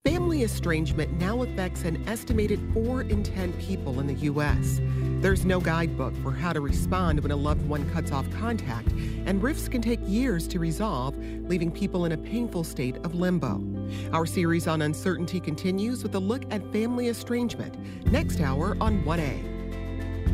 Family estrangement now affects an estimated 4 in 10 people in the U.S. There's no guidebook for how to respond when a loved one cuts off contact, and rifts can take years to resolve, leaving people in a painful state of limbo. Our series on uncertainty continues with a look at family estrangement, next hour on 1A.